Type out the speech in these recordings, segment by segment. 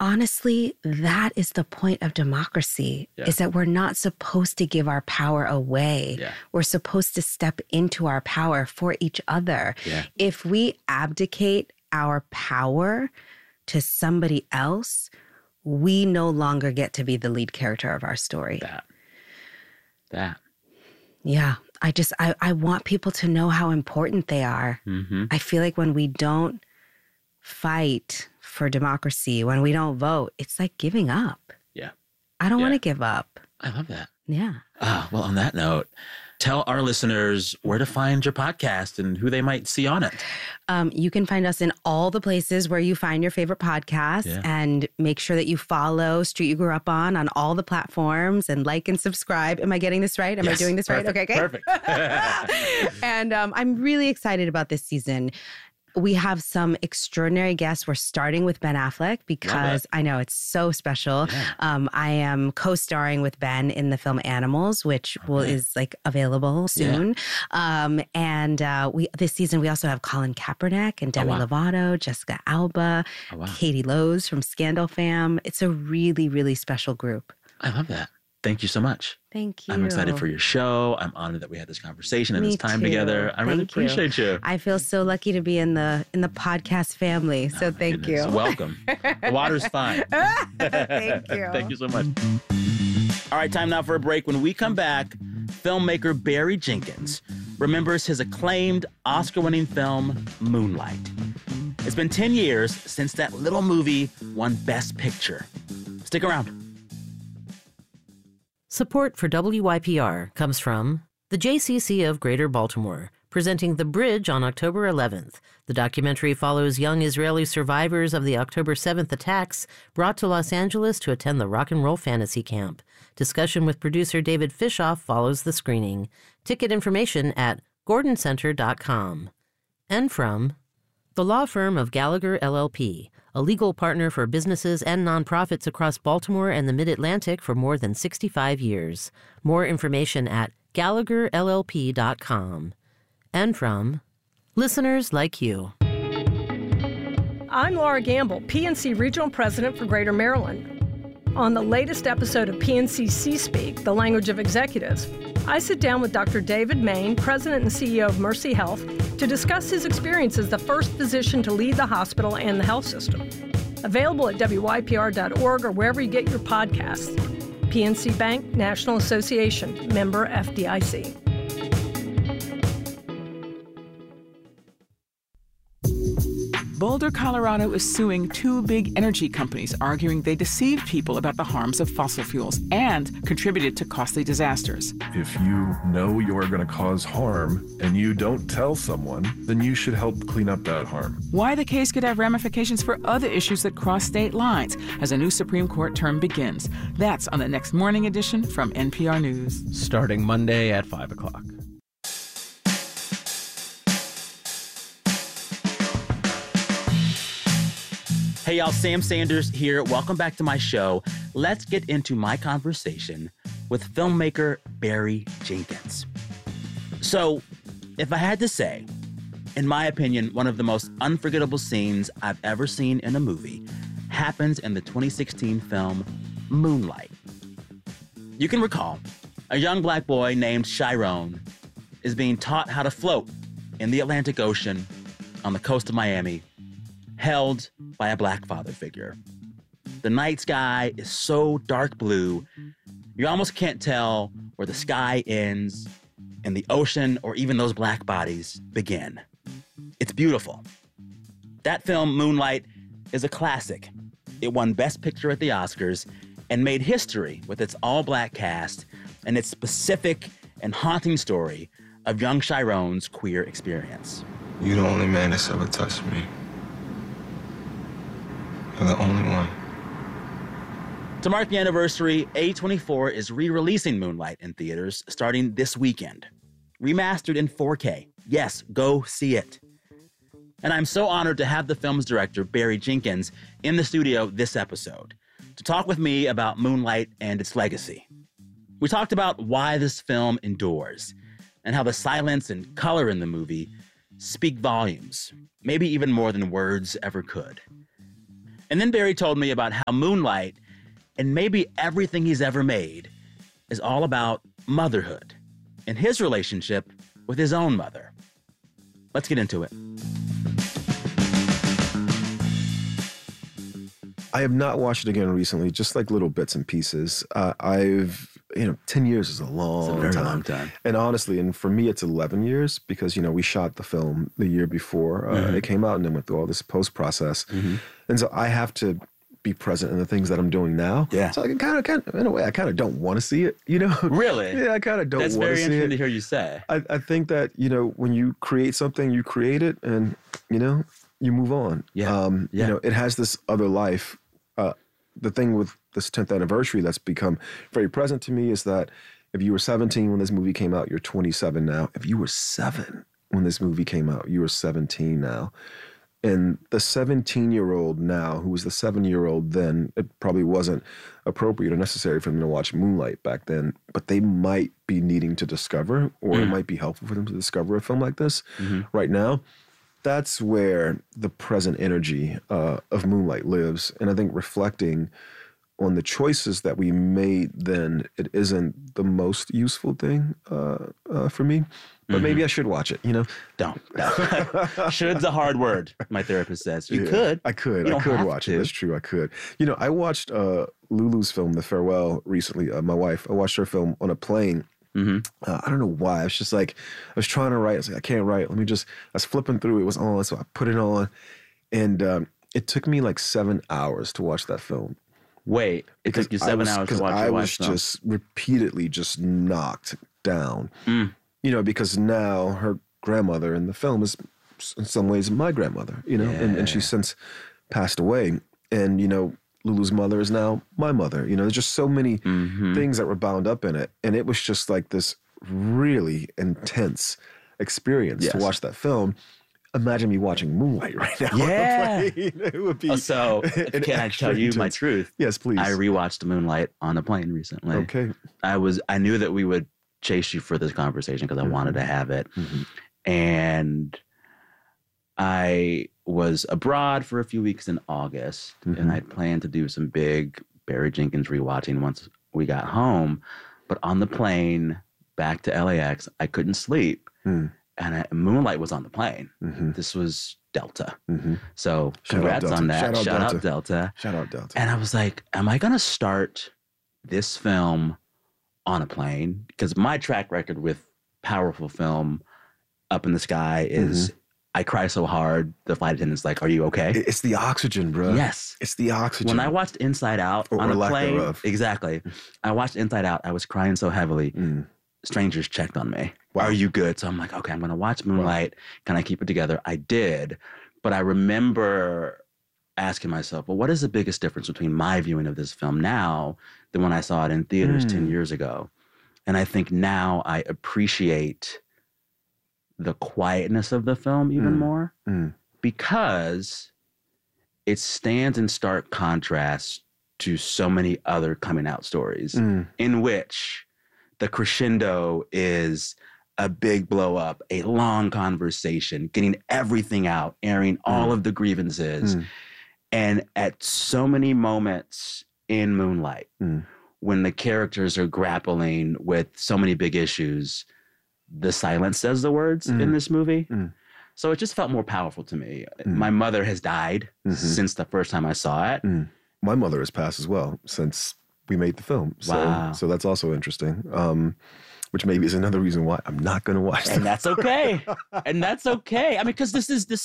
honestly, that is the point of democracy, is that we're not supposed to give our power away. Yeah. We're supposed to step into our power for each other. Yeah. If we abdicate our power to somebody else, we no longer get to be the lead character of our story. That. Yeah. I want people to know how important they are. Mm-hmm. I feel like when we don't fight for democracy, when we don't vote, it's like giving up. Yeah. I don't want to give up. I love that. Yeah. Well, on that note, tell our listeners where to find your podcast and who they might see on it. You can find us in all the places where you find your favorite podcasts, and make sure that you follow Street You Grew Up on all the platforms, and like and subscribe. Am I getting this right? Am I doing this right? Okay, Perfect. And I'm really excited about this season. We have some extraordinary guests. We're starting with Ben Affleck because I know it's so special. Yeah. I am co-starring with Ben in the film Animals, which is like available soon. Yeah. This season we also have Colin Kaepernick and Demi Lovato, Jessica Alba, Katie Lowe's from Scandal Fam. It's a really, really special group. I love that. Thank you so much. Thank you. I'm excited for your show. I'm honored that we had this conversation and Me this time too. together. I really appreciate you. I feel so lucky to be in the podcast family. So thank you. Welcome. The water's fine. Thank you. Thank you so much. All right, time now for a break. When we come back, filmmaker Barry Jenkins remembers his acclaimed Oscar-winning film, Moonlight. It's been 10 years since that little movie won Best Picture. Stick around. Support for WYPR comes from the JCC of Greater Baltimore, presenting The Bridge on October 11th. The documentary follows young Israeli survivors of the October 7th attacks brought to Los Angeles to attend the rock and roll fantasy camp. Discussion with producer David Fishoff follows the screening. Ticket information at gordoncenter.com. And from the law firm of Gallagher LLP, a legal partner for businesses and nonprofits across Baltimore and the Mid-Atlantic for more than 65 years. More information at GallagherLLP.com. And from listeners like you. I'm Laura Gamble, PNC Regional President for Greater Maryland. On the latest episode of PNC C-Speak, the language of executives, I sit down with Dr. David Main, President and CEO of Mercy Health, to discuss his experience as the first physician to lead the hospital and the health system. Available at WYPR.org or wherever you get your podcasts. PNC Bank, National Association, member FDIC. Boulder, Colorado is suing two big energy companies, arguing they deceived people about the harms of fossil fuels and contributed to costly disasters. If you know you're going to cause harm and you don't tell someone, then you should help clean up that harm. Why the case could have ramifications for other issues that cross state lines as a new Supreme Court term begins. That's on the next morning edition from NPR News. Starting Monday at 5 o'clock. Hey, y'all, Sam Sanders here. Welcome back to my show. Let's get into my conversation with filmmaker Barry Jenkins. So, if I had to say, in my opinion, one of the most unforgettable scenes I've ever seen in a movie happens in the 2016 film Moonlight. You can recall, a young black boy named Chiron is being taught how to float in the Atlantic Ocean on the coast of Miami, held by a black father figure. The night sky is so dark blue, you almost can't tell where the sky ends and the ocean or even those black bodies begin. It's beautiful. That film, Moonlight, is a classic. It won Best Picture at the Oscars and made history with its all-black cast and its specific and haunting story of young Chiron's queer experience. You're the only man that's ever touched me. You're the only one. To mark the anniversary, A24 is re-releasing Moonlight in theaters starting this weekend. Remastered in 4K. Yes, go see it. And I'm so honored to have the film's director, Barry Jenkins, in the studio this episode to talk with me about Moonlight and its legacy. We talked about why this film endures and how the silence and color in the movie speak volumes, maybe even more than words ever could. And then Barry told me about how Moonlight, and maybe everything he's ever made, is all about motherhood and his relationship with his own mother. Let's get into it. I have not watched it again recently, just like little bits and pieces. 10 years is a long time. And honestly, and for me, it's 11 years because, we shot the film the year before it came out and then went through all this post-process. And so I have to be present in the things that I'm doing now. Yeah. So I kind of, in a way, I kind of don't want to see it, Really? Yeah, I kind of don't want to see it. That's very interesting to hear you say. I think that, when you create something, you create it and, you move on. Yeah. It has this other life. The thing with this 10th anniversary that's become very present to me is that if you were 17 when this movie came out, you're 27 now. If you were 7 when this movie came out, you were 17 now. And the 17-year-old now, who was the 7-year-old then, it probably wasn't appropriate or necessary for them to watch Moonlight back then, but they might be needing to discover, or it might be helpful for them to discover a film like this right now. That's where the present energy of Moonlight lives. And I think reflecting on the choices that we made then, it isn't the most useful thing for me. But maybe I should watch it, Don't. Should's a hard word, my therapist says. You could. I could watch it. That's true, I could. I watched Lulu's film, The Farewell, recently. My wife, I watched her film on a plane. I don't know why. I was just like, I was trying to write. I was like, I can't write. I was flipping through. It was on. So I put it on. And it took me like 7 hours to watch that film. Wait, it took you 7 hours to watch I was just repeatedly just knocked down. Because now her grandmother in the film is in some ways my grandmother, and she's since passed away. And, Lulu's mother is now my mother. There's just so many things that were bound up in it. And it was just like this really intense experience to watch that film. Imagine me watching Moonlight right now. Yeah. It would be so can I tell you my truth? Yes, please. I rewatched Moonlight on a plane recently. Okay. I knew that we would chase you for this conversation because I wanted to have it. And I was abroad for a few weeks in August, and I planned to do some big Barry Jenkins rewatching once we got home. But on the plane back to LAX, I couldn't sleep. And Moonlight was on the plane. This was Delta. So congrats on that. Shout out Delta. Shout out Delta. And I was like, am I going to start this film on a plane? Because my track record with powerful film Up in the Sky is I cry so hard, the flight attendant's like, are you okay? It's the oxygen, bro. Yes. It's the oxygen. When I watched Inside Out on a plane, exactly. I watched Inside Out. I was crying so heavily. Strangers checked on me. Wow. Are you good? So I'm like, okay, I'm going to watch Moonlight. Wow. Can I keep it together? I did. But I remember asking myself, well, what is the biggest difference between my viewing of this film now than when I saw it in theaters 10 years ago? And I think now I appreciate the quietness of the film even more because it stands in stark contrast to so many other coming out stories in which the crescendo is a big blow up, a long conversation, getting everything out, airing all of the grievances. And at so many moments in Moonlight, when the characters are grappling with so many big issues, the silence says the words in this movie. So it just felt more powerful to me. My mother has died since the first time I saw it. My mother has passed as well since we made the film. So that's also interesting. Which maybe is another reason why I'm not going to watch it. And that's okay. And that's okay. I mean, because this is,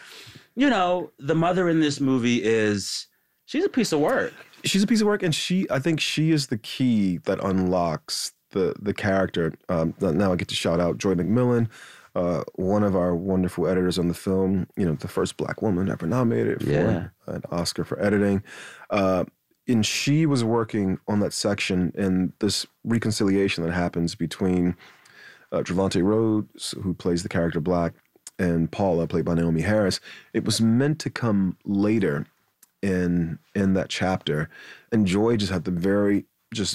the mother in this movie she's a piece of work. She's a piece of work, and I think she is the key that unlocks the character. Now I get to shout out Joy McMillan, one of our wonderful editors on the film, the first Black woman ever nominated for an Oscar for editing. And she was working on that section, and this reconciliation that happens between Trevante Rhodes, who plays the character Black, and Paula, played by Naomi Harris. It was meant to come later in that chapter, and Joy just had the very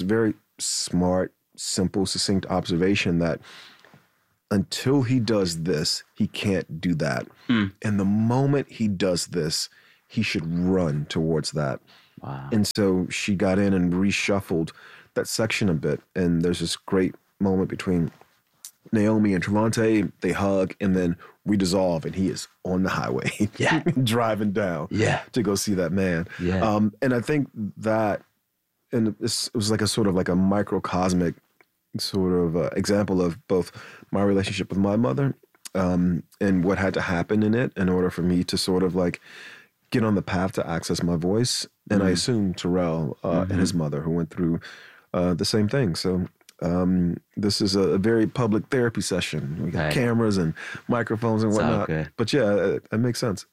smart, simple, succinct observation that until he does this, he can't do that. And the moment he does this, he should run towards that. Wow. And so she got in and reshuffled that section a bit. And there's this great moment between Naomi and Trevante. They hug, and then we dissolve, and he is on the highway, driving down to go see that man. Yeah. And I think that, and it was like a sort of like a microcosmic sort of example of both my relationship with my mother and what had to happen in it in order for me to sort of like get on the path to access my voice. And I assume Terrell and his mother, who went through the same thing. So this is a very public therapy session. We got cameras and microphones and whatnot. But yeah, it makes sense.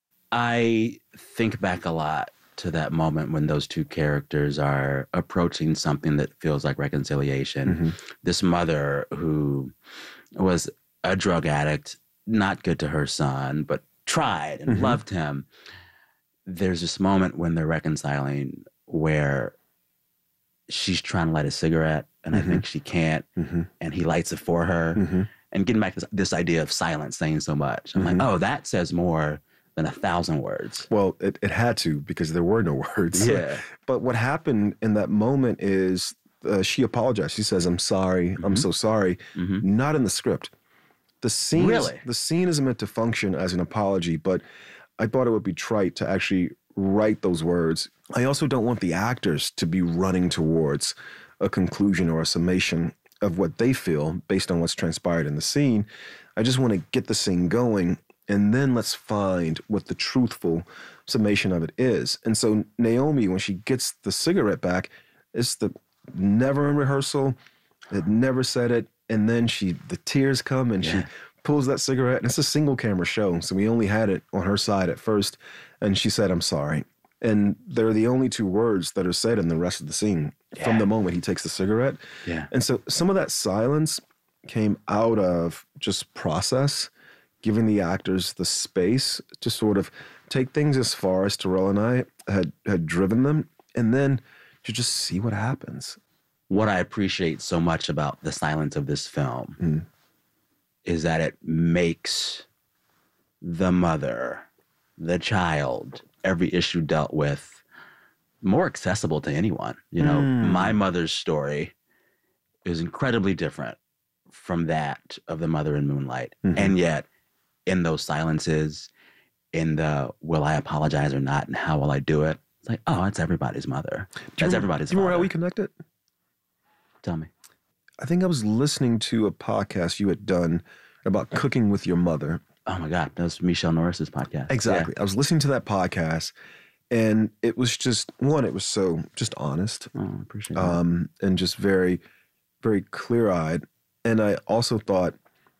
I think back a lot to that moment when those two characters are approaching something that feels like reconciliation. This mother who was a drug addict, not good to her son, but tried and loved him. There's this moment when they're reconciling where she's trying to light a cigarette, and I think she can't, and he lights it for her. And getting back to this idea of silence saying so much. I'm like, oh, that says more than 1,000 words. Well, it had to, because there were no words. Yeah. But what happened in that moment is she apologized. She says, I'm sorry. I'm so sorry. Not in the script. The scene, the scene is meant to function as an apology, but I thought it would be trite to actually write those words. I also don't want the actors to be running towards a conclusion or a summation of what they feel based on what's transpired in the scene. I just want to get the scene going, and then let's find what the truthful summation of it is. And so Naomi, when she gets the cigarette back, it's the never in rehearsal. It never said it. And then the tears come, and she pulls that cigarette, and it's a single camera show. So we only had it on her side at first. And she said, I'm sorry. And they're the only two words that are said in the rest of the scene from the moment he takes the cigarette. And so some of that silence came out of just process, giving the actors the space to sort of take things as far as Terrell and I had driven them, and then to just see what happens. What I appreciate so much about the silence of this film is that it makes the mother, the child, every issue dealt with more accessible to anyone. You know, my mother's story is incredibly different from that of the mother in Moonlight. And yet, in those silences, in the will I apologize or not, and how will I do it, it's like, oh, it's everybody's mother. That's everybody's father. Do you remember how we connected? Tell me. I think I was listening to a podcast you had done about cooking with your mother. Oh my God, that was Michelle Norris's podcast. Exactly. I was listening to that podcast, and it was just, one, it was so just honest. Oh, I appreciate that. And just very, very clear-eyed. And I also thought,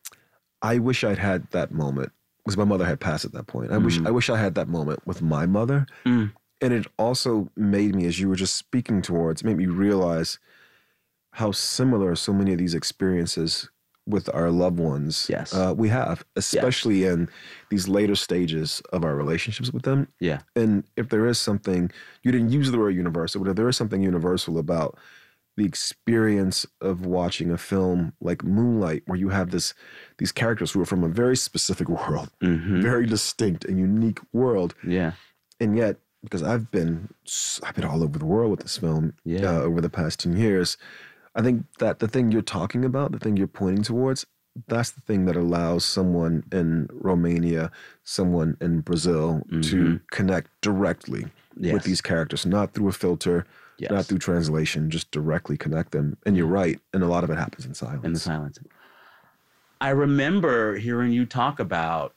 I wish I'd had that moment, because my mother had passed at that point. I wish I had that moment with my mother. And it also made me, as you were just speaking towards, made me realize how similar so many of these experiences with our loved ones we have, especially in these later stages of our relationships with them. And if there is something, you didn't use the word universal, but if there is something universal about the experience of watching a film like Moonlight, where you have these characters who are from a very specific world, very distinct and unique world. And yet, because I've been all over the world with this film over the past 10 years, I think that the thing you're talking about, the thing you're pointing towards, that's the thing that allows someone in Romania, someone in Brazil to connect directly with these characters, not through a filter, not through translation, just directly connect them. And you're right. And a lot of it happens in silence. In the silence. I remember hearing you talk about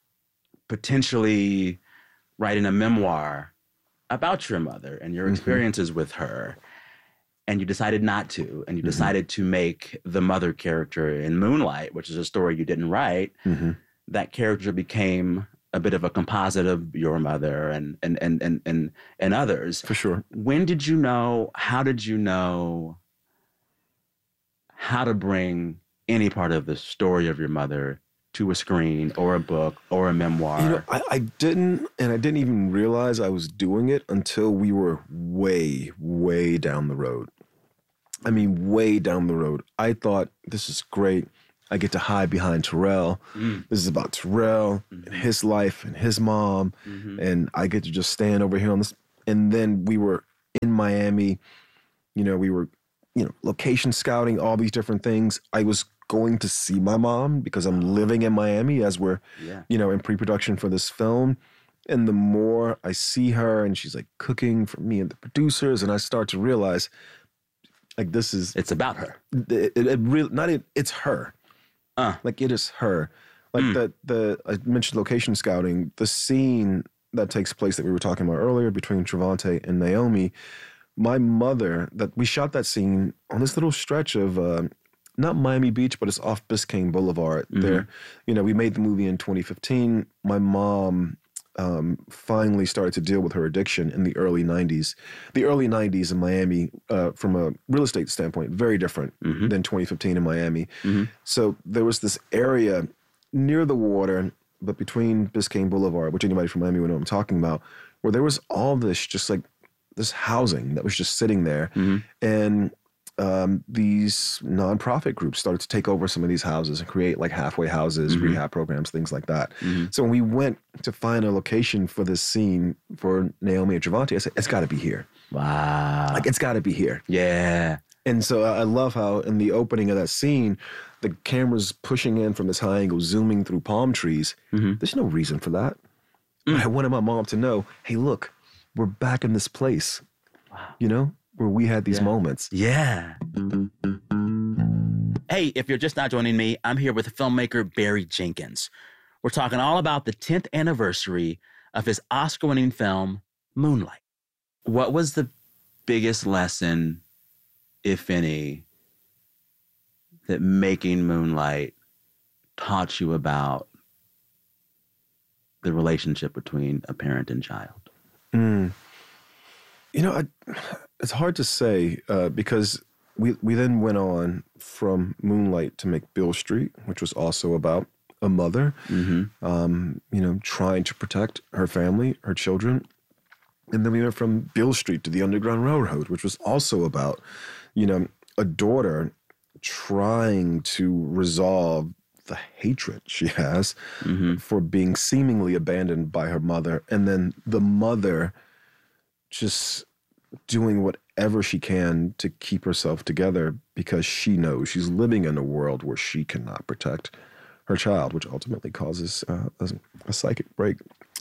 potentially writing a memoir about your mother and your experiences with her. And you decided not to, and you decided to make the mother character in Moonlight, which is a story you didn't write. That character became a bit of a composite of your mother and others. For sure. When did you know? How did you know how to bring any part of the story of your mother to a screen or a book or a memoir? You know, I didn't even realize I was doing it until we were way, way down the road. I mean, way down the road. I thought, this is great. I get to hide behind Terrell. This is about Terrell and his life and his mom. And I get to just stand over here on this. And then we were in Miami, we were, location scouting, all these different things. I was going to see my mom because I'm living in Miami as we're, in pre-production for this film. And the more I see her and she's like cooking for me and the producers, and I start to realize like it's about her. It's her. Like it is her. Like I mentioned location scouting, the scene that takes place that we were talking about earlier between Trevante and Naomi, my mother, that we shot that scene on this little stretch of not Miami Beach, but it's off Biscayne Boulevard. There, we made the movie in 2015. My mom finally started to deal with her addiction in the early 90s. The early 90s in Miami, from a real estate standpoint, very different than 2015 in Miami. So there was this area near the water, but between Biscayne Boulevard, which anybody from Miami would know what I'm talking about, where there was all this just like this housing that was just sitting there. And these nonprofit groups started to take over some of these houses and create like halfway houses, rehab programs, things like that. So when we went to find a location for this scene for Naomi and Trevante, I said, it's got to be here. Wow. Like, it's got to be here. Yeah. And so I love how in the opening of that scene, the camera's pushing in from this high angle, zooming through palm trees. There's no reason for that. But I wanted my mom to know, hey, look, we're back in this place, where we had these moments. Yeah. Hey, if you're just not joining me, I'm here with filmmaker Barry Jenkins. We're talking all about the 10th anniversary of his Oscar-winning film, Moonlight. What was the biggest lesson, if any, that making Moonlight taught you about the relationship between a parent and child? It's hard to say because we then went on from Moonlight to make Beale Street, which was also about a mother, trying to protect her family, her children. And then we went from Beale Street to the Underground Railroad, which was also about, a daughter trying to resolve the hatred she has for being seemingly abandoned by her mother. And then the mother just doing whatever she can to keep herself together because she knows she's living in a world where she cannot protect her child, which ultimately causes a psychic break.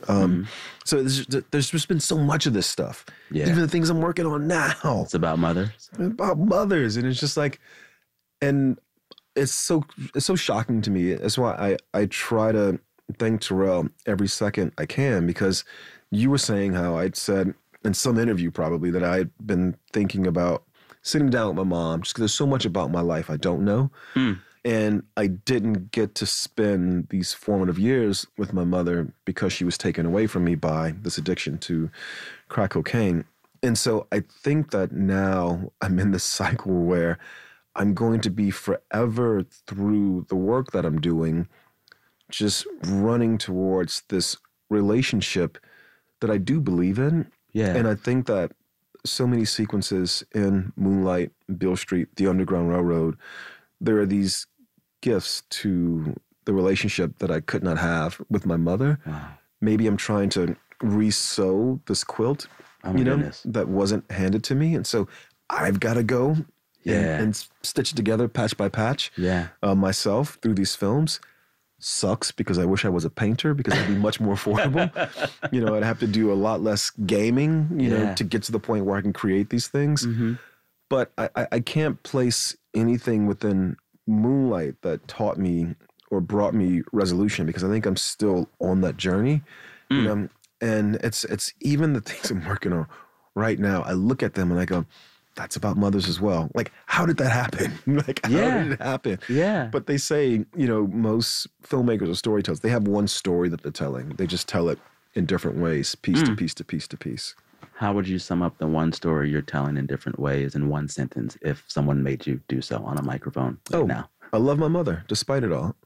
So there's just been so much of this stuff. Even the things I'm working on now. It's about mothers. About mothers. And it's just like, and it's so shocking to me. That's why I try to thank Terrell every second I can, because you were saying how I'd said in some interview probably that I had been thinking about sitting down with my mom just because there's so much about my life I don't know. And I didn't get to spend these formative years with my mother because she was taken away from me by this addiction to crack cocaine. And so I think that now I'm in this cycle where I'm going to be forever through the work that I'm doing, just running towards this relationship that I do believe in. Yeah. And I think that so many sequences in Moonlight, Beale Street, the Underground Railroad, there are these gifts to the relationship that I could not have with my mother. Wow. Maybe I'm trying to re-sew this quilt, that wasn't handed to me. And so I've got to go and stitch it together patch by patch myself through these films. Sucks because I wish I was a painter because it'd be much more affordable. I'd have to do a lot less gaming, to get to the point where I can create these things. But I can't place anything within Moonlight that taught me or brought me resolution because I think I'm still on that journey. And it's even the things I'm working on right now. I look at them and I go, that's about mothers as well. Like, how did that happen? How did it happen? Yeah. But they say, most filmmakers or storytellers, they have one story that they're telling. They just tell it in different ways, piece to piece to piece to piece. How would you sum up the one story you're telling in different ways in one sentence if someone made you do so on a microphone now? I love my mother despite it all.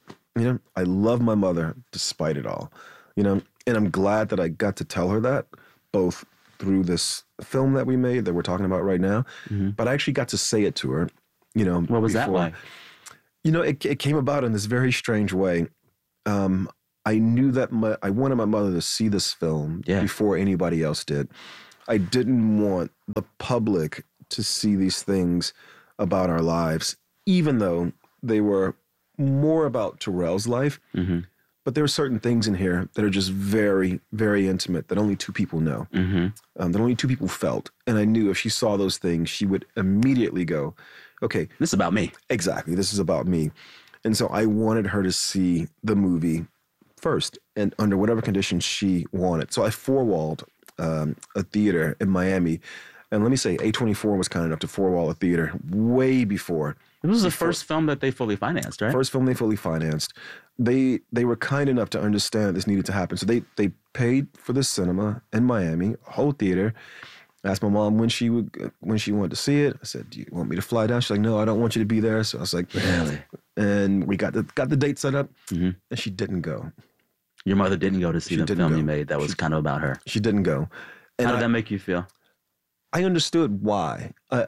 I love my mother despite it all. And I'm glad that I got to tell her that, both through this film that we made that we're talking about right now, but I actually got to say it to her, What was that like? It came about in this very strange way. I knew that I wanted my mother to see this film before anybody else did. I didn't want the public to see these things about our lives, even though they were more about Terrell's life. Mm-hmm. But there are certain things in here that are just very, very intimate that only two people know, that only two people felt. And I knew if she saw those things, she would immediately go, okay. This is about me. Exactly. This is about me. And so I wanted her to see the movie first and under whatever conditions she wanted. So I four-walled a theater in Miami. And let me say, A24 was kind enough to four-wall a theater way before. It was the first film that they fully financed, right? First film they fully financed. They were kind enough to understand this needed to happen. So they paid for the cinema in Miami, a whole theater. I asked my mom when she wanted to see it. I said, "Do you want me to fly down?" She's like, "No, I don't want you to be there." So I was like, "Really?" And we got the date set up, and she didn't go. Your mother didn't go to see the film you made that was kind of about her. She didn't go. And how did that make you feel? I understood why.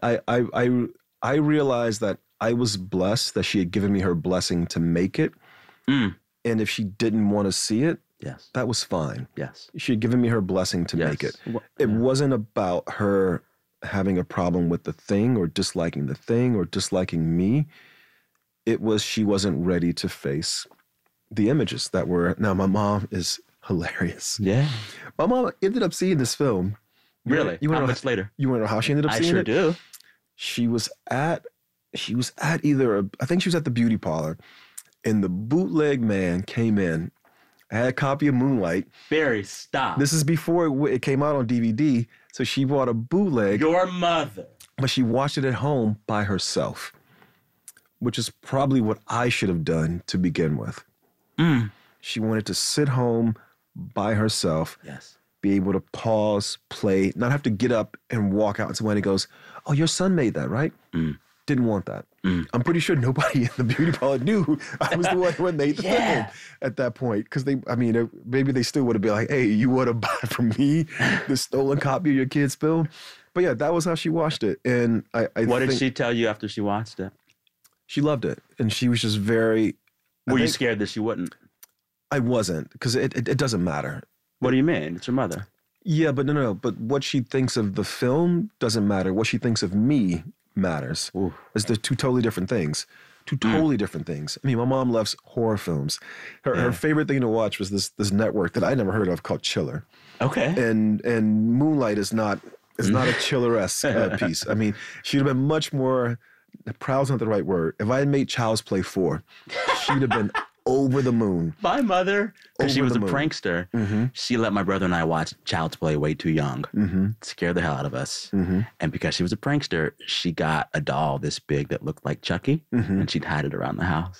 I realized that I was blessed that she had given me her blessing to make it. And if she didn't want to see it, that was fine. Yes. She had given me her blessing to make it. It wasn't about her having a problem with the thing or disliking the thing or disliking me. It was she wasn't ready to face the images that were... Now, my mom is hilarious. Yeah. My mom ended up seeing this film. Really? How much later? You want to know how she ended up seeing it? I sure do. She was at either... I think she was at the beauty parlor. And the bootleg man came in. I had a copy of Moonlight. Barry, stop. This is before it came out on DVD. So she bought a bootleg. Your mother. But she watched it at home by herself, which is probably what I should have done to begin with. She wanted to sit home by herself. Yes. Be able to pause, play, not have to get up and walk out and somebody goes, "Oh, your son made that, right?" Didn't want that. I'm pretty sure nobody in the beauty parlor knew I was the one who made the film at that point. Because maybe they still would have been like, "Hey, you want to buy from me the stolen copy of your kid's film?" But yeah, that was how she watched it. And what did she tell you after she watched it? She loved it. And she was just very... Were you scared that she wouldn't? I wasn't, because it doesn't matter. What do you mean? It's your mother. Yeah, but no. But what she thinks of the film doesn't matter. What she thinks of me matters. It's the two totally different things. Two totally different things. I mean, my mom loves horror films. Her favorite thing to watch was this network that I never heard of called Chiller. Okay. And Moonlight is not a Chiller-esque piece. I mean, she'd have been much more... Proud's not the right word. If I had made Child's Play 4, she'd have been over the moon. My mother, because she was a prankster, she let my brother and I watch Child's Play way too young. Scared the hell out of us. And because she was a prankster, she got a doll this big that looked like Chucky, and she'd hide it around the house.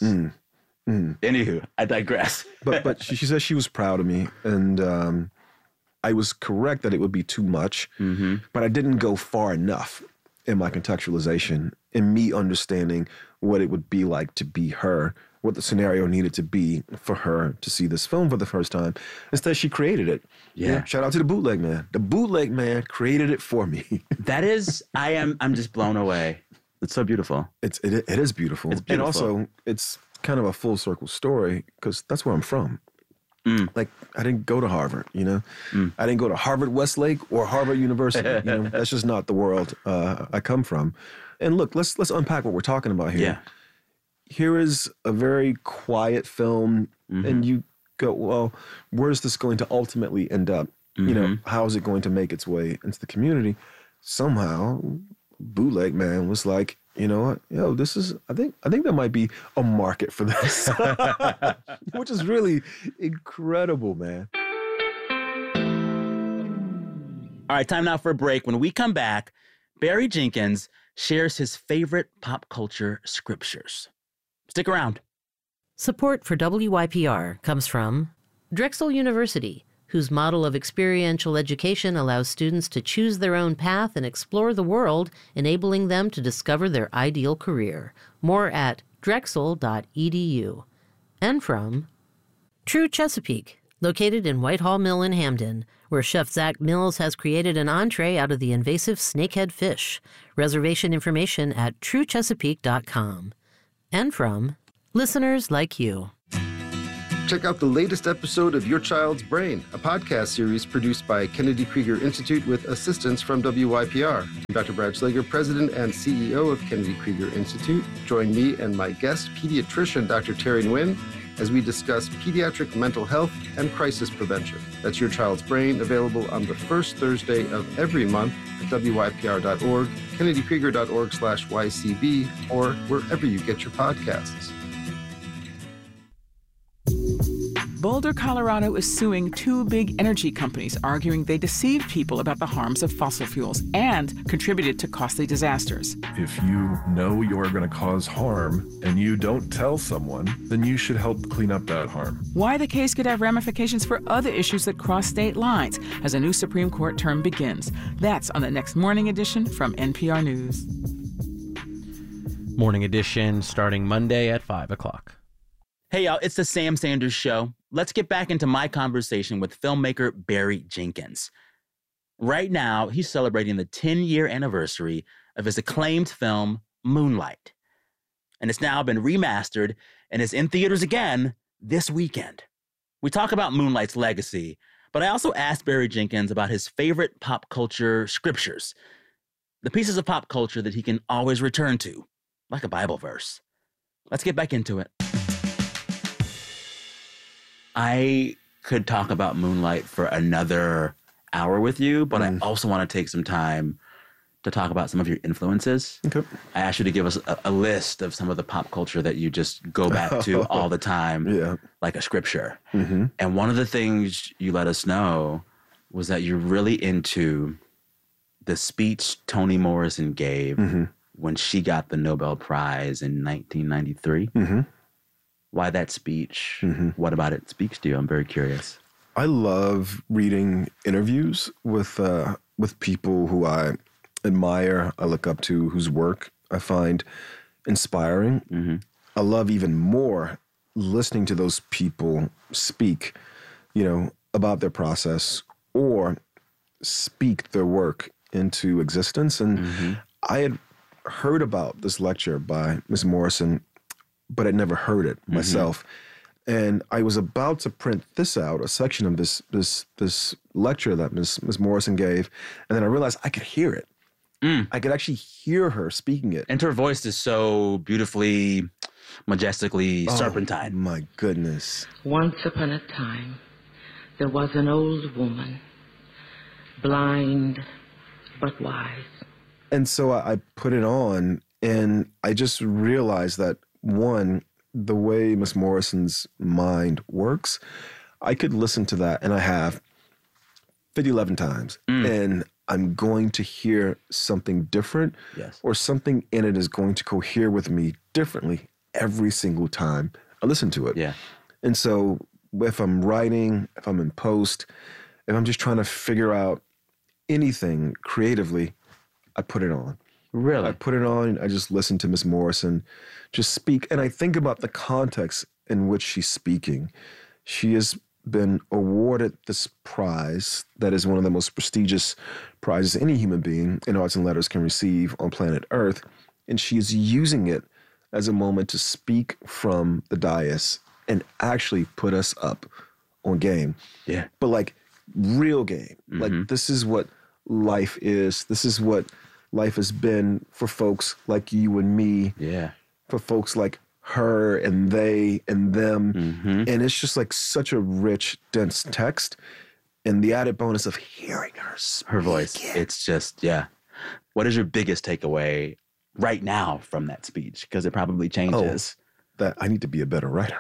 Anywho, I digress. but she said she was proud of me, and I was correct that it would be too much, but I didn't go far enough in my contextualization, in me understanding what it would be like to be her, what the scenario needed to be for her to see this film for the first time. Instead, she created it. Yeah. Shout out to the bootleg man. The bootleg man created it for me. That is, I'm just blown away. It's so beautiful. It is beautiful. It's beautiful. And also, it's kind of a full circle story because that's where I'm from. Like, I didn't go to Harvard, I didn't go to Harvard Westlake or Harvard University. That's just not the world I come from. And look, let's unpack what we're talking about here. Yeah. Here is a very quiet film, and you go, well, where's this going to ultimately end up? How is it going to make its way into the community? Somehow, bootleg man was like, you know what? Yo, this is, I think there might be a market for this, which is really incredible, man. All right, time now for a break. When we come back, Barry Jenkins shares his favorite pop culture scriptures. Stick around. Support for WYPR comes from Drexel University, whose model of experiential education allows students to choose their own path and explore the world, enabling them to discover their ideal career. More at drexel.edu. And from True Chesapeake, located in Whitehall Mill in Hamden, where Chef Zach Mills has created an entree out of the invasive snakehead fish. Reservation information at truechesapeake.com. And from Listeners like you. Check out the latest episode of Your Child's Brain, a podcast series produced by Kennedy Krieger Institute with assistance from WYPR. Dr. Brad Schlager, President and CEO of Kennedy Krieger Institute, join me and my guest, pediatrician Dr. Terry Nguyen, as we discuss pediatric mental health and crisis prevention. That's Your Child's Brain, available on the first Thursday of every month at WYPR.org, KennedyKrieger.org/YCB, or wherever you get your podcasts. Boulder, Colorado is suing two big energy companies, arguing they deceived people about the harms of fossil fuels and contributed to costly disasters. If you know you're going to cause harm and you don't tell someone, then you should help clean up that harm. Why the case could have ramifications for other issues that cross state lines as a new Supreme Court term begins. That's on the next Morning Edition from NPR News. Morning Edition starting Monday at 5 o'clock. Hey, y'all, it's the Sam Sanders Show. Let's get back into my conversation with filmmaker Barry Jenkins. Right now, he's celebrating the 10-year anniversary of his acclaimed film, Moonlight. And it's now been remastered and is in theaters again this weekend. We talk about Moonlight's legacy, but I also asked Barry Jenkins about his favorite pop culture scriptures, the pieces of pop culture that he can always return to, like a Bible verse. Let's get back into it. I could talk about Moonlight for another hour with you, but I also want to take some time to talk about some of your influences. Okay. I asked you to give us a list of some of the pop culture that you just go back to all the time, like a scripture. Mm-hmm. And one of the things you let us know was that you're really into the speech Toni Morrison gave when she got the Nobel Prize in 1993. Mm-hmm. Why that speech? What about it speaks to you? I'm very curious. I love reading interviews with people who I admire, I look up to, whose work I find inspiring. I love even more listening to those people speak, about their process or speak their work into existence. And I had heard about this lecture by Ms. Morrison, but I'd never heard it myself. And I was about to print this out, a section of this lecture that Ms. Morrison gave, and then I realized I could hear it. I could actually hear her speaking it. And her voice is so beautifully, majestically serpentine. My goodness. Once upon a time, there was an old woman, blind but wise. And so I put it on, and I just realized that, one, the way Miss Morrison's mind works, I could listen to that, and I have 11 times, and I'm going to hear something different, or something in it is going to cohere with me differently every single time I listen to it. And so if I'm writing, if I'm in post, if I'm just trying to figure out anything creatively, I put it on. Really? I put it on, I just listen to Miss Morrison just speak, and I think about the context in which she's speaking. She has been awarded this prize that is one of the most prestigious prizes any human being in arts and letters can receive on planet Earth, and she is using it as a moment to speak from the dais and actually put us up on game. But like real game. Like this is what life is. This is what life has been for folks like you and me. For folks like her and they and them. And it's just like such a rich, dense text. And the added bonus of hearing her speak. Her voice. It's just, What is your biggest takeaway right now from that speech? Because it probably changes. That I need to be a better writer.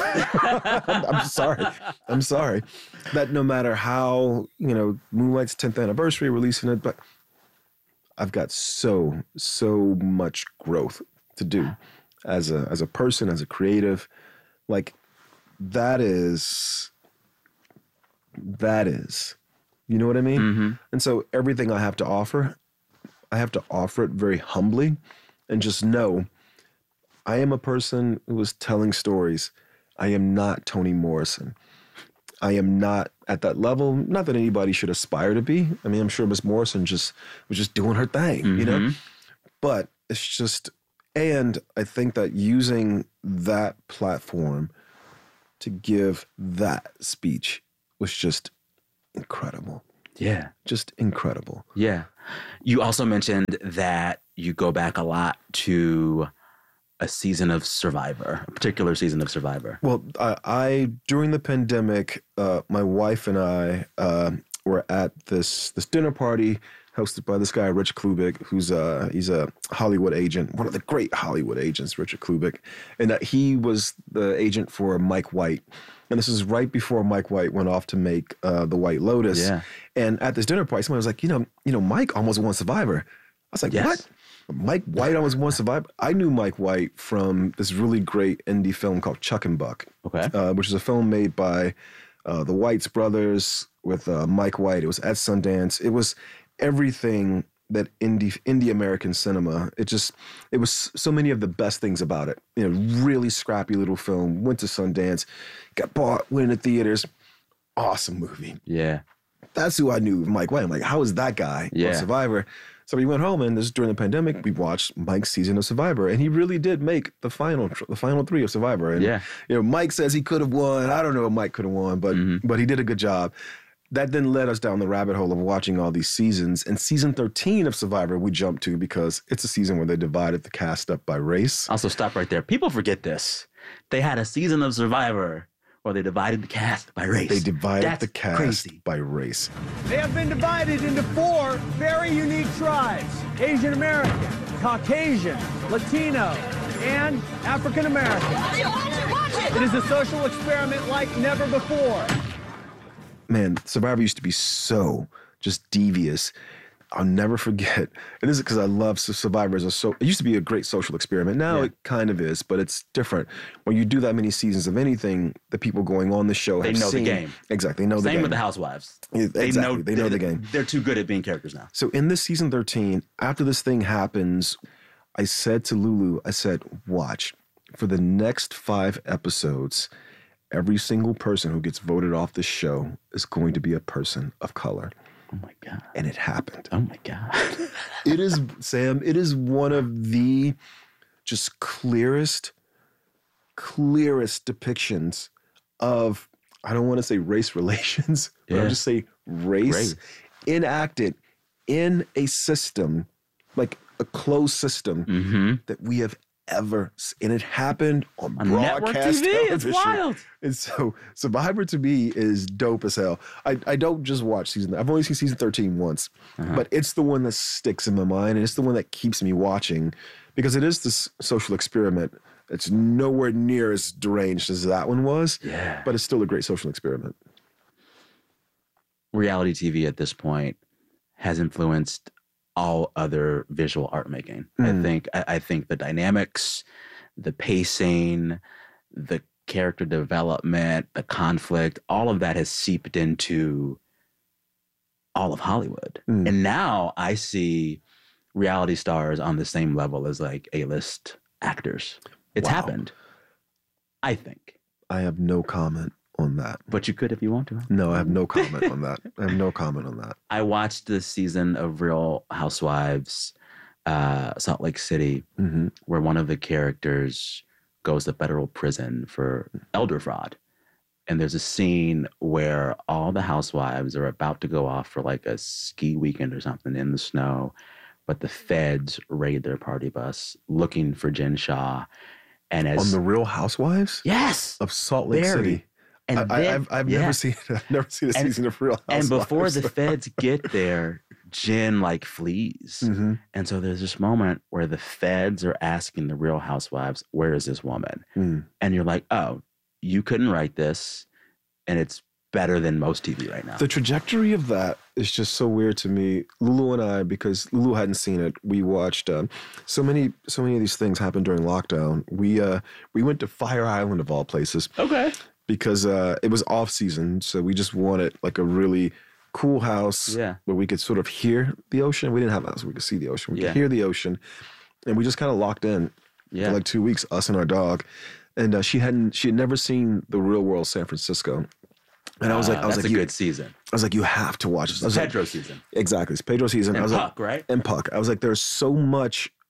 I'm sorry. That no matter how, Moonlight's 10th anniversary, releasing it, but I've got so much growth to do as a person, as a creative. Like that is, you know what I mean? And so everything I have to offer it very humbly and just know I am a person who is telling stories. I am not Toni Morrison. I am not at that level. Not that anybody should aspire to be. I mean, I'm sure Miss Morrison was just doing her thing, But it's just And I think that using that platform to give that speech was just incredible. Yeah. Just incredible. Yeah. You also mentioned that you go back a lot to a season of Survivor, a particular season of Survivor. Well, I during the pandemic, my wife and I were at this dinner party hosted by this guy, Rich Klubik, he's a Hollywood agent, one of the great Hollywood agents, Richard Klubik. And he was the agent for Mike White. And this is right before Mike White went off to make The White Lotus. Yeah. And at this dinner party, somebody was like, you know, Mike almost won Survivor. I was like, what? Mike White almost won Survivor? I knew Mike White from this really great indie film called Chuck and Buck, which is a film made by the Whites brothers with Mike White. It was at Sundance. It was everything that indie American cinema. It was so many of the best things about it. You know, really scrappy little film. Went to Sundance, got bought, went into theaters. Awesome movie. Yeah, that's who I knew, Mike White. I'm like, how is that guy on Survivor? So we went home, and this is during the pandemic. We watched Mike's season of Survivor, and he really did make the final 3 of Survivor. And you know, Mike says he could have won. I don't know if Mike could have won, but he did a good job. That then led us down the rabbit hole of watching all these seasons. And season 13 of Survivor we jumped to because it's a season where they divided the cast up by race. Also, stop right there. People forget this. They had a season of Survivor where they divided the cast by race. They divided the cast by race. They have been divided into 4 very unique tribes: Asian American, Caucasian, Latino, and African American. It is a social experiment like never before. Man, Survivor used to be so just devious. I'll never forget. And this is because I love Survivor it used to be a great social experiment. Now it kind of is, but it's different. When you do that many seasons of anything, the people going on the show have seen the game. Exactly. They know the game. Same with the Housewives. Exactly. They know the game. They're too good at being characters now. So in this season 13, after this thing happens, I said to Lulu, watch, for the next 5 episodes, every single person who gets voted off the show is going to be a person of color. Oh my God. And it happened. Oh my God. It is, Sam, it is one of the just clearest depictions of, I don't want to say race relations, but I'll just say race enacted in a system, like a closed system that we have ever, and it happened on broadcast TV. television. It's wild. And so Survivor to me is dope as hell. I don't just watch I've only seen season 13 once, but it's the one that sticks in my mind, and it's the one that keeps me watching because it is this social experiment. It's nowhere near as deranged as that one was, but it's still a great social experiment. Reality TV at this point has influenced all other visual art making. I think the dynamics, the pacing, the character development, the conflict, all of that has seeped into all of Hollywood. And now I see reality stars on the same level as like A-list actors. It's happened. I think. I have no comment on that. But you could if you want to. No, I have no comment on that. I have no comment on that. I watched this season of Real Housewives, Salt Lake City, where one of the characters goes to federal prison for elder fraud. And there's a scene where all the housewives are about to go off for like a ski weekend or something in the snow, but the feds raid their party bus looking for Jen Shah. And as on the Real Housewives? Yes. Of Salt Lake City. And I've never seen a season of Real Housewives. And before the feds get there, Jen like flees. And so there's this moment where the feds are asking the Real Housewives, where is this woman? And you're like, oh, you couldn't write this. And it's better than most TV right now. The trajectory of that is just so weird to me. Lulu and I, because Lulu hadn't seen it, we watched so many of these things happened during lockdown. We went to Fire Island of all places. Okay. Because it was off season, so we just wanted like a really cool house where we could sort of hear the ocean. We didn't have a house where we could see the ocean. We could hear the ocean, and we just kind of locked in for like 2 weeks, us and our dog. And she had never seen The Real World San Francisco. And I was like, that's a good season. I was like, you have to watch this. It's Pedro season. Exactly, it's Pedro season. And I was Puck, like, right? And Puck. I was like, there's so much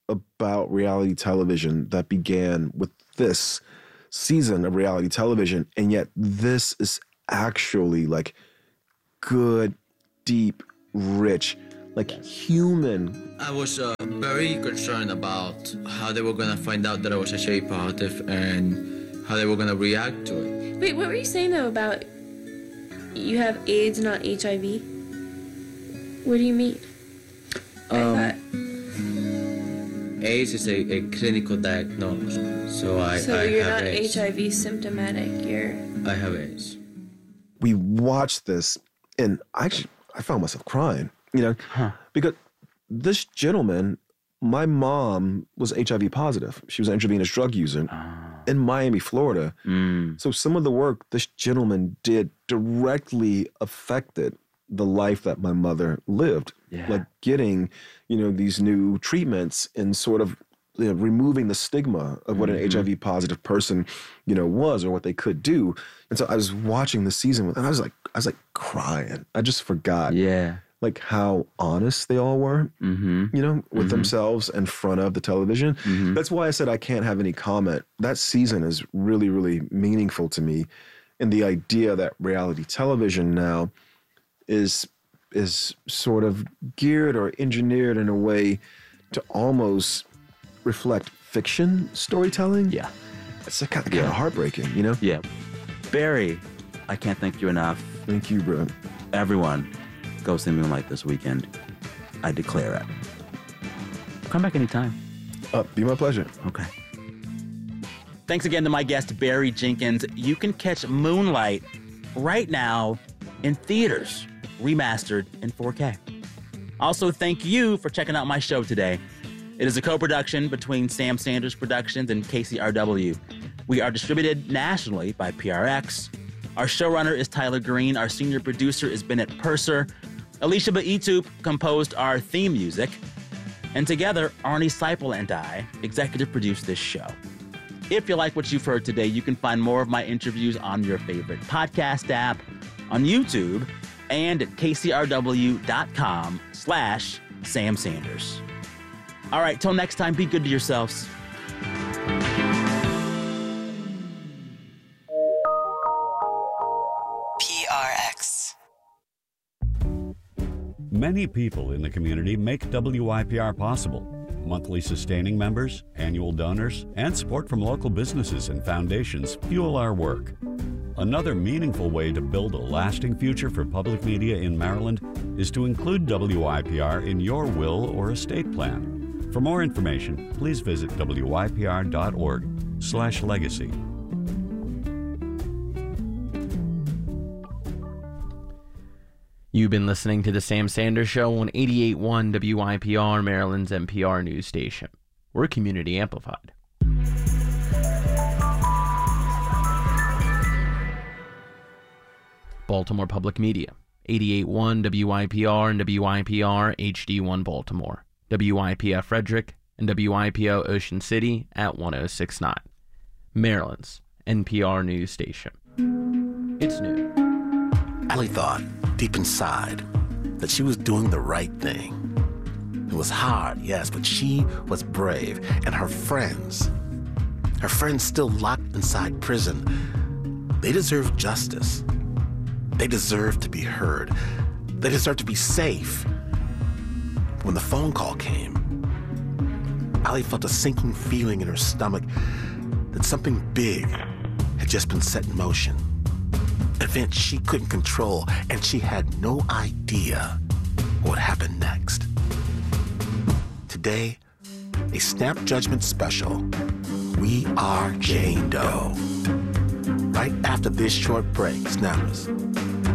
about reality television that began with this season of reality television, and yet this is actually like good, deep, rich, like human. I was very concerned about how they were going to find out that I was HIV positive and how they were going to react to it. Wait, what were you saying though about you have AIDS, not HIV? What do you mean? AIDS is a clinical diagnosis, so you're have not AIDS. HIV symptomatic, I have AIDS. We watched this, and I found myself crying, because this gentleman, my mom was HIV positive. She was an intravenous drug user in Miami, Florida. So some of the work this gentleman did directly affected the life that my mother lived, like getting, these new treatments and sort of removing the stigma of what an HIV positive person, was or what they could do. And so I was watching the season and I was like crying. I just forgot, like how honest they all were, with themselves in front of the television. That's why I said I can't have any comment. That season is really, really meaningful to me, and the idea that reality television now is sort of geared or engineered in a way to almost reflect fiction storytelling. Yeah. It's kind of heartbreaking, Yeah. Barry, I can't thank you enough. Thank you, bro. Everyone, go see Moonlight this weekend. I declare it. Come back anytime. Be my pleasure. Okay. Thanks again to my guest, Barry Jenkins. You can catch Moonlight right now in theaters, remastered in 4K. Also, thank you for checking out my show today. It is a co-production between Sam Sanders Productions and KCRW. We are distributed nationally by PRX. Our showrunner is Tyler Green. Our senior producer is Bennett Purser. Alicia Baitup composed our theme music. And together, Arnie Seipel and I executive produced this show. If you like what you've heard today, you can find more of my interviews on your favorite podcast app, on YouTube, and at kcrw.com/Sam Sanders. All right, till next time, be good to yourselves. PRX. Many people in the community make WYPR possible. Monthly sustaining members, annual donors, and support from local businesses and foundations fuel our work. Another meaningful way to build a lasting future for public media in Maryland is to include WYPR in your will or estate plan. For more information, please visit wypr.org/legacy. You've been listening to The Sam Sanders Show on 88.1 WYPR, Maryland's NPR news station. We're community amplified. Baltimore Public Media, 88.1 WYPR and WYPR HD1 Baltimore, WYPF Frederick, and WYPO Ocean City at 106.9. Maryland's NPR news station. It's new. Allie thought, deep inside, that she was doing the right thing. It was hard, yes, but she was brave. And her friends still locked inside prison, they deserve justice. They deserve to be heard. They deserve to be safe. When the phone call came, Allie felt a sinking feeling in her stomach that something big had just been set in motion. An event she couldn't control, and she had no idea what would happen next. Today, a Snap Judgment special. We are Jane Doe. Right after this short break, Snappers.